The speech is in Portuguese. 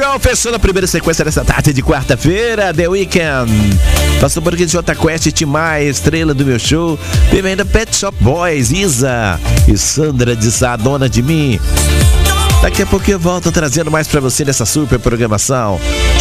Girl, fechando a primeira sequência dessa tarde de quarta-feira, The Weeknd. Passou por aqui de Jota Quest, Timaya, estrela do meu show. Teve ainda Pet Shop Boys, Isa e Sandra de Sá, Dona de Mim. Daqui a pouco eu volto trazendo mais pra você nessa super programação.